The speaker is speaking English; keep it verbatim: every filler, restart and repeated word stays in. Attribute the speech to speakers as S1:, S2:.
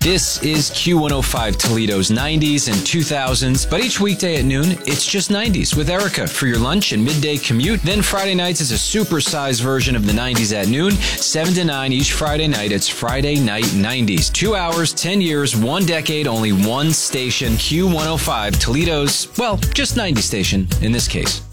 S1: This is Q one oh five Toledo's nineties and two thousands, but each weekday at noon, it's just nineties with Erica for your lunch and midday commute. Then Friday nights is a supersized version of the nineties at noon, seven to nine each Friday night. It's Friday Night nineties. Two hours, ten years, one decade, only one station. Q one oh five Toledo's, well, just ninety station in this case.